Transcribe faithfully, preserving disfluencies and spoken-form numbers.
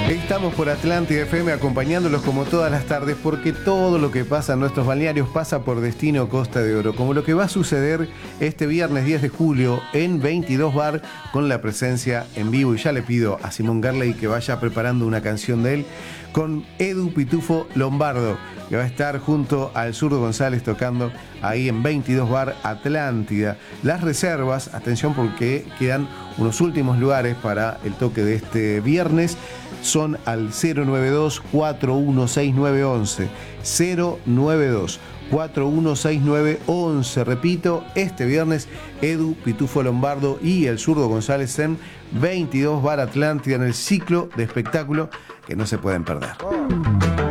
Estamos por Atlántida F M acompañándolos como todas las tardes, porque todo lo que pasa en nuestros balnearios pasa por Destino Costa de Oro, como lo que va a suceder este viernes diez de julio en veintidós Bar, con la presencia en vivo, y ya le pido a Simón Garley que vaya preparando una canción de él, con Edu Pitufo Lombardo, que va a estar junto al Zurdo González tocando ahí en veintidós Bar Atlántida. Las reservas, atención porque quedan unos últimos lugares para el toque de este viernes, son al cero nueve dos, cuatro uno seis nueve once, cero nueve dos, cuatro uno seis nueve once. Repito, este viernes Edu Pitufo Lombardo y el Zurdo González en veintidós Bar Atlántida, en el ciclo de espectáculo que no se pueden perder.